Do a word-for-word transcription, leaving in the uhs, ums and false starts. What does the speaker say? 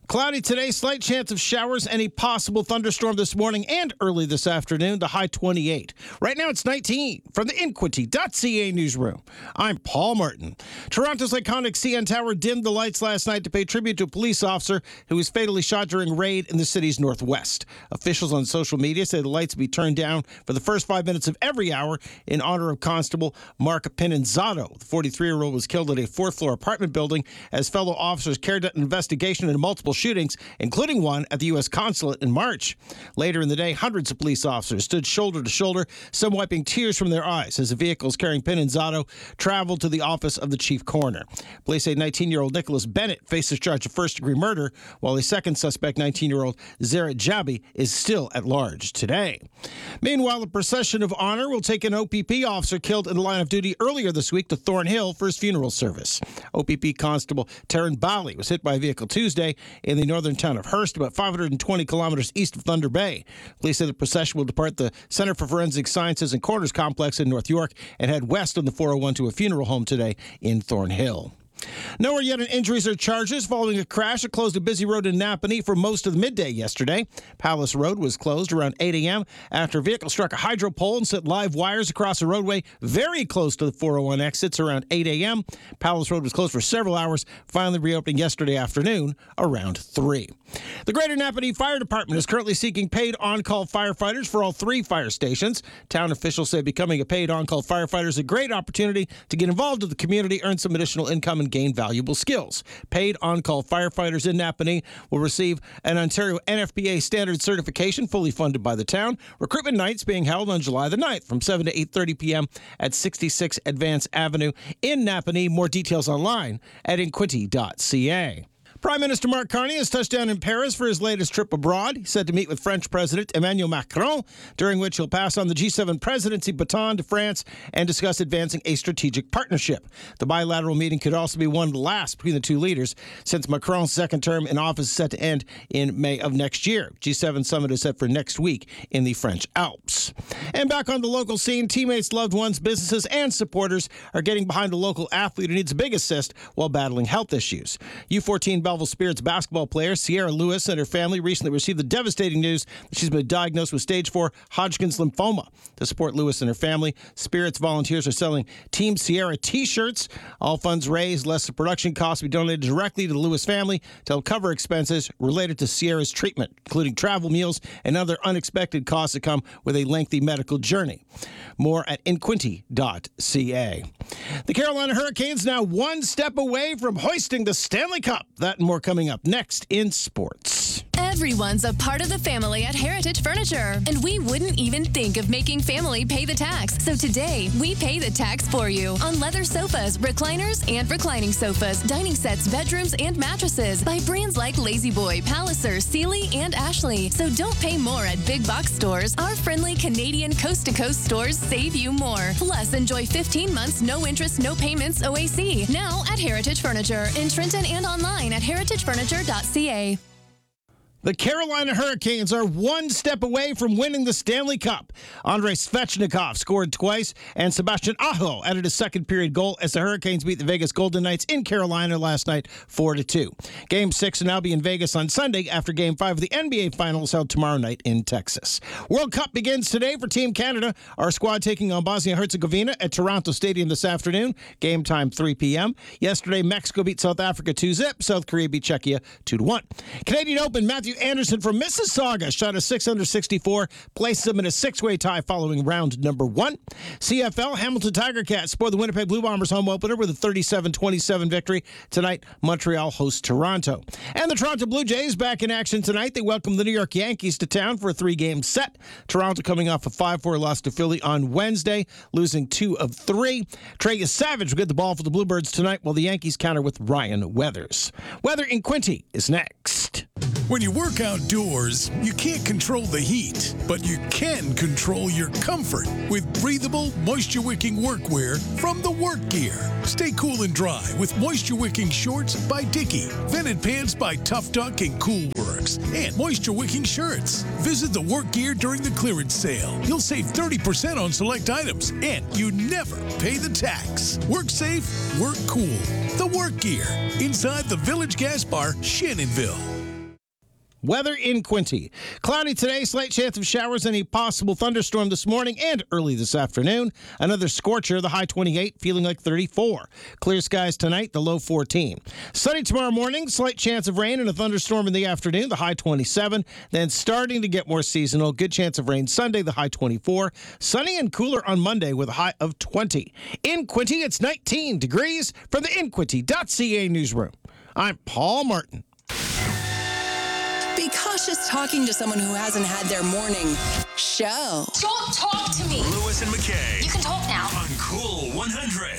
Cloudy today, slight chance of showers, any possible thunderstorm this morning and early this afternoon, the high twenty-eight. Right now it's nineteen. From the Inquity dot C A newsroom, I'm Paul Martin. Toronto's iconic C N Tower dimmed the lights last night to pay tribute to a police officer who was fatally shot during a raid in the city's northwest. Officials on social media say the lights be turned down for the first five minutes of every hour in honor of Constable Mark Pinanzado. The forty-three-year-old was killed at a fourth-floor apartment building as fellow officers carried out an investigation into multiple shootings, including one at the U S consulate in March. Later in the day, hundreds of police officers stood shoulder to shoulder, some wiping tears from their eyes as the vehicles carrying Pinanzado traveled to the office of the chief coroner. Police say nineteen-year-old Nicholas Bennett faces charge of first-degree murder, while a second suspect, nineteen-year-old Zara Jabi, is still at large today. Meanwhile, a procession of honor will take an O P P officer killed in the line of duty earlier this week to Thornhill for his funeral service. O P P Constable Taryn Bali was hit by a vehicle Tuesday in the northern town of Hearst, about five hundred twenty kilometers east of Thunder Bay. Police say the procession will depart the Center for Forensic Sciences and Coroners Complex in North York and head west on the four oh one to a funeral home today in Thornhill. Nowhere yet on injuries or charges following a crash that closed a busy road in Napanee for most of the midday yesterday. Palace Road was closed around eight a.m. after a vehicle struck a hydro pole and set live wires across a roadway very close to the four oh one exits around eight a.m. Palace Road was closed for several hours, finally reopening yesterday afternoon around three. The Greater Napanee Fire Department is currently seeking paid on-call firefighters for all three fire stations. Town officials say becoming a paid on-call firefighter is a great opportunity to get involved in the community, earn some additional income, and gain valuable skills. Paid on-call firefighters in Napanee will receive an Ontario N F P A standard certification fully funded by the town. Recruitment nights being held on July the ninth from seven to eight thirty p.m. at sixty-six Advance Avenue in Napanee. More details online at inquity dot c a. Prime Minister Mark Carney has touched down in Paris for his latest trip abroad. He's set to meet with French President Emmanuel Macron, during which he'll pass on the G seven presidency baton to France and discuss advancing a strategic partnership. The bilateral meeting could also be one of the last between the two leaders, since Macron's second term in office is set to end in May of next year. G seven summit is set for next week in the French Alps. And back on the local scene, teammates, loved ones, businesses, and supporters are getting behind a local athlete who needs a big assist while battling health issues. U fourteen Belleville Spirits basketball player Sierra Lewis and her family recently received the devastating news that she's been diagnosed with stage four Hodgkin's lymphoma. To support Lewis and her family, Spirits volunteers are selling Team Sierra t-shirts. All funds raised, less the production costs, will be donated directly to the Lewis family to help cover expenses related to Sierra's treatment, including travel, meals, and other unexpected costs that come with a lengthy medical journey. More at inquity dot c a. The Carolina Hurricanes now one step away from hoisting the Stanley Cup. That and more coming up next in sports. Everyone's a part of the family at Heritage Furniture, and we wouldn't even think of making family pay the tax. So today, we pay the tax for you on leather sofas, recliners, and reclining sofas, dining sets, bedrooms, and mattresses by brands like La-Z-Boy, Palliser, Sealy, and Ashley. So don't pay more at big box stores. Our friendly Canadian coast-to-coast stores save you more. Plus, enjoy fifteen months, no interest, no payments O A C. Now at Heritage Furniture in Trenton and online at heritage furniture dot c a. The Carolina Hurricanes are one step away from winning the Stanley Cup. Andrei Svechnikov scored twice, and Sebastian Aho added a second-period goal as the Hurricanes beat the Vegas Golden Knights in Carolina last night four to two. Game six will now be in Vegas on Sunday after Game five of the N B A Finals held tomorrow night in Texas. World Cup begins today for Team Canada. Our squad taking on Bosnia-Herzegovina at Toronto Stadium this afternoon. Game time three p.m. Yesterday, Mexico beat South Africa two zip. South Korea beat Czechia two to one. Canadian Open, Matthew Anderson from Mississauga shot a six under sixty-four, places him in a six-way tie following round number one. C F L, Hamilton Tiger Cats spoiled the Winnipeg Blue Bombers home opener with a thirty-seven twenty-seven victory. Tonight, Montreal hosts Toronto. And the Toronto Blue Jays back in action tonight. They welcome the New York Yankees to town for a three-game set. Toronto coming off a five four loss to Philly on Wednesday, losing two of three. Trey Savage will get the ball for the Bluebirds tonight while the Yankees counter with Ryan Weathers. Weather in Quinty is next. When you work outdoors, you can't control the heat, but you can control your comfort with breathable, moisture-wicking workwear from the Work Gear. Stay cool and dry with moisture-wicking shorts by Dickie, vented pants by Tough Duck and Cool Works, and moisture-wicking shirts. Visit the Work Gear during the clearance sale. You'll save thirty percent on select items, and you never pay the tax. Work safe, work cool. The Work Gear, inside the Village Gas Bar, Shannonville. Weather in Quincy. Cloudy today, slight chance of showers and a possible thunderstorm this morning and early this afternoon. Another scorcher, the high twenty-eight, feeling like thirty-four. Clear skies tonight, the low fourteen. Sunny tomorrow morning, slight chance of rain and a thunderstorm in the afternoon, the high twenty-seven. Then starting to get more seasonal, good chance of rain Sunday, the high twenty-four. Sunny and cooler on Monday with a high of twenty. In Quincy, it's nineteen degrees from the in quincy dot c a newsroom. I'm Paul Martin. Be cautious talking to someone who hasn't had their morning show. Don't talk to me. Lewis and McKay. You can talk now. On Cool one hundred.